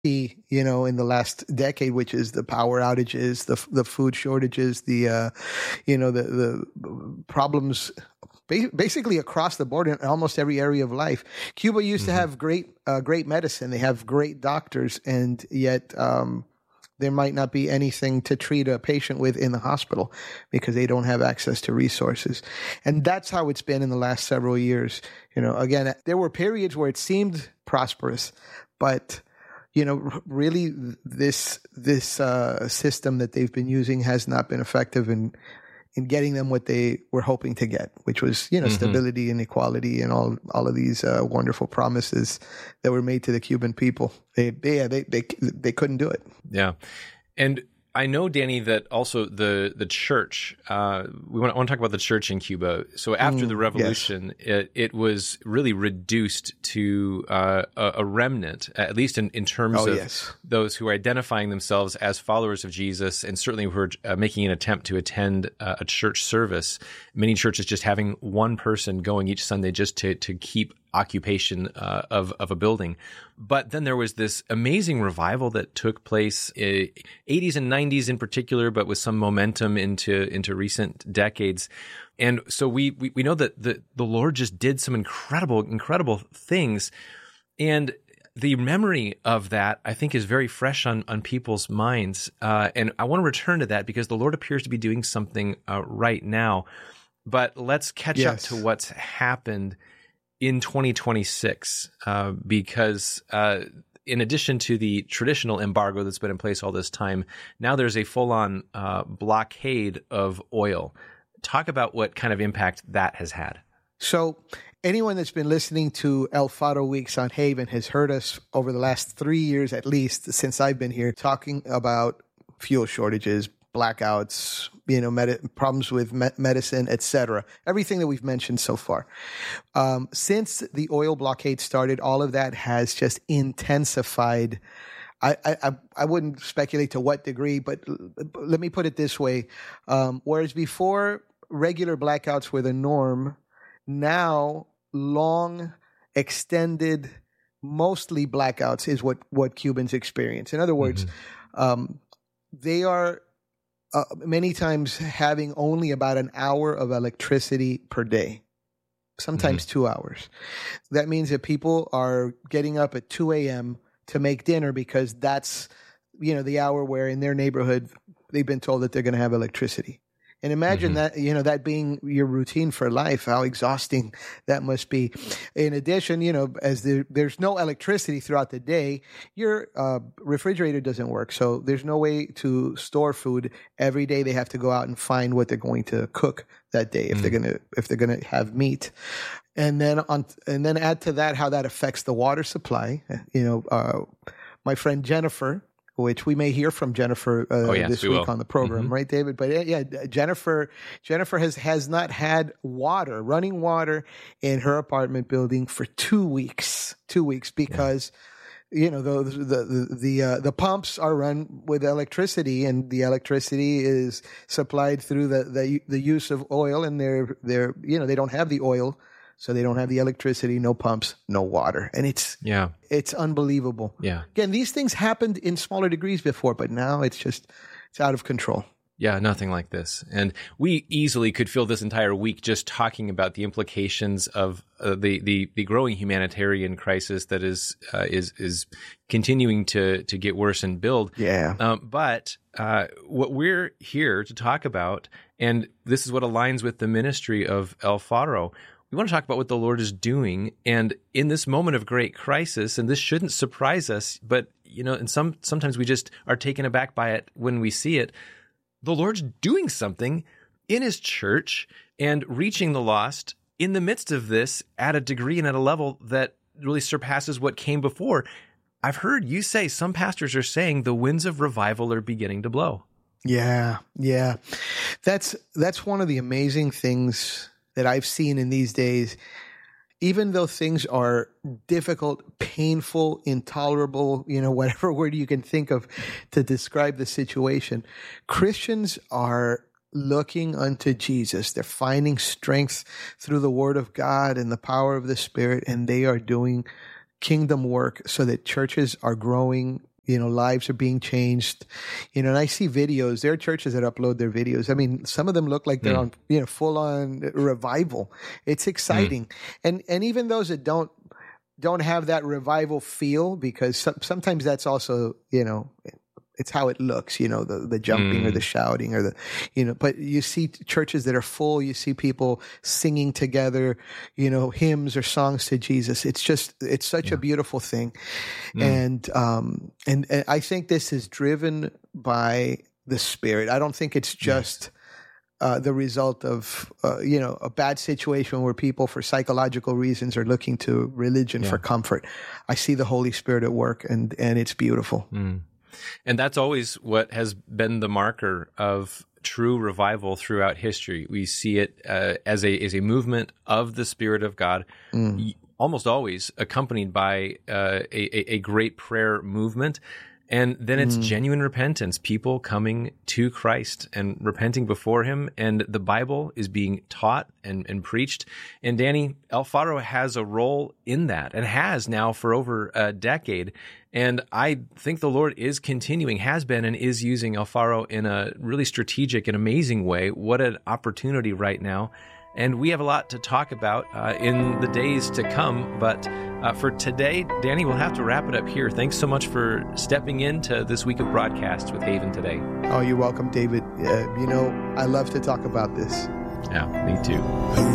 in the last decade, which is the power outages, the food shortages, the problems basically across the board in almost every area of life. Cuba used to have great medicine. They have great doctors, and yet there might not be anything to treat a patient with in the hospital because they don't have access to resources. And that's how it's been in the last several years. Again, there were periods where it seemed prosperous, but really this system that they've been using has not been effective in getting them what they were hoping to get, which was, stability and equality and all of these wonderful promises that were made to the Cuban people. They couldn't do it. Yeah. And I know, Danny, that also the church, we want to talk about the church in Cuba. So after the revolution, yes, it was really reduced to a remnant, at least in terms of those who are identifying themselves as followers of Jesus, and certainly who are making an attempt to attend a church service. Many churches just having one person going each Sunday just to keep occupation of a building. But then there was this amazing revival that took place 80s and 90s in particular, but with some momentum into recent decades. And so we know that the Lord just did some incredible things. And the memory of that, I think, is very fresh on people's minds. And I want to return to that because the Lord appears to be doing something right now. But let's catch up to what's happened in 2026, because in addition to the traditional embargo that's been in place all this time, now there's a full-on blockade of oil. Talk about what kind of impact that has had. So anyone that's been listening to El Faro Weeks on Haven has heard us over the last 3 years, at least since I've been here, talking about fuel shortages, blackouts, problems with medicine, etc. Everything that we've mentioned so far. Since the oil blockade started, all of that has just intensified. I wouldn't speculate to what degree, but let me put it this way. Whereas before regular blackouts were the norm, now long, extended, mostly blackouts is what Cubans experience. In other words, they are many times having only about an hour of electricity per day, sometimes 2 hours. That means that people are getting up at 2 a.m. to make dinner because that's, the hour where in their neighborhood they've been told that they're going to have electricity. And imagine that, that being your routine for life, how exhausting that must be. In addition, as there's no electricity throughout the day, your refrigerator doesn't work. So there's no way to store food. Every day they have to go out and find what they're going to cook that day if they're going to have meat. And then add to that how that affects the water supply. My friend Jennifer, which we may hear from Jennifer this week on the program, right, David? But Jennifer has not had running water in her apartment building for 2 weeks. 2 weeks because the pumps are run with electricity, and the electricity is supplied through the use of oil, and they don't have the oil. So they don't have the electricity, no pumps, no water. And it's unbelievable. Yeah. Again, these things happened in smaller degrees before, but now it's out of control. Yeah, nothing like this. And we easily could fill this entire week just talking about the implications of the growing humanitarian crisis that is continuing to get worse and build. Yeah. But what we're here to talk about, and this is what aligns with the ministry of El Faro, we want to talk about what the Lord is doing. And in this moment of great crisis, and this shouldn't surprise us, but and sometimes we just are taken aback by it when we see it. The Lord's doing something in his church and reaching the lost in the midst of this at a degree and at a level that really surpasses what came before. I've heard you say, some pastors are saying the winds of revival are beginning to blow. Yeah. That's one of the amazing things that I've seen in these days. Even though things are difficult, painful, intolerable, whatever word you can think of to describe the situation, Christians are looking unto Jesus. They're finding strength through the Word of God and the power of the Spirit, and they are doing kingdom work so that churches are growing Lives are being changed, and I see videos. There are churches that upload their videos. I mean, some of them look like they're on, full on revival. It's exciting. And even those that don't have that revival feel, because sometimes that's also, it's how it looks, the jumping or the shouting or but you see churches that are full, you see people singing together, hymns or songs to Jesus. It's such a beautiful thing. And I think this is driven by the Spirit. I don't think it's just the result of, a bad situation where people for psychological reasons are looking to religion for comfort. I see the Holy Spirit at work, and it's beautiful. And that's always what has been the marker of true revival throughout history. We see it as a movement of the Spirit of God, almost always accompanied by a great prayer movement. And then it's genuine repentance, people coming to Christ and repenting before him. And the Bible is being taught and preached. And Danny, El Faro has a role in that, and has now for over a decade. And I think the Lord is continuing, has been, and is using El Faro in a really strategic and amazing way. What an opportunity right now. And we have a lot to talk about in the days to come. But for today, Danny, we'll have to wrap it up here. Thanks so much for stepping into this week of broadcasts with Haven today. Oh, you're welcome, David. I love to talk about this. Yeah, me too.